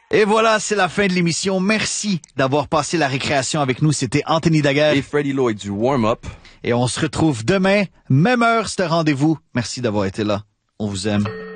Et voilà, c'est la fin de l'émission. Merci d'avoir passé la récréation avec nous. C'était Anthony Daguerre. Et Freddie Lloyd du Warm-Up. Et on se retrouve demain, même heure, c'est un rendez-vous. Merci d'avoir été là. On vous aime.